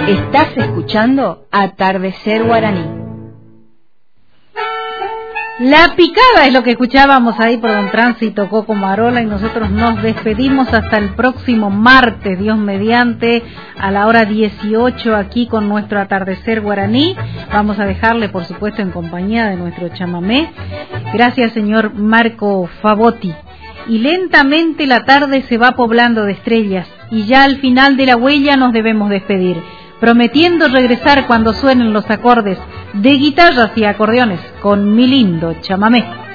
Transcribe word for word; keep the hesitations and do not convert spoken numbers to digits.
Estás escuchando Atardecer Guaraní. La picada es lo que escuchábamos ahí por Don Tránsito Coco Marola, y nosotros nos despedimos hasta el próximo martes, Dios mediante, a la hora dieciocho, aquí con nuestro Atardecer Guaraní. Vamos a dejarle, por supuesto, en compañía de nuestro chamamé. Gracias, señor Marco Favotti. Y lentamente la tarde se va poblando de estrellas, y ya al final de la huella nos debemos despedir, prometiendo regresar cuando suenen los acordes de guitarras y acordeones con mi lindo chamamé.